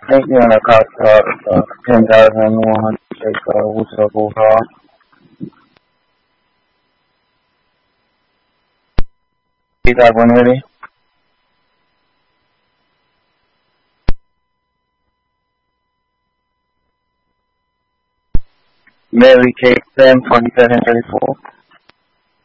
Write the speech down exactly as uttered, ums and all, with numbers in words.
Thank you on the cost of uh, ten thousand one hundred take uh, Woodstock overall. You got one ready? Mary Kate Sam forty-seven thirty-four.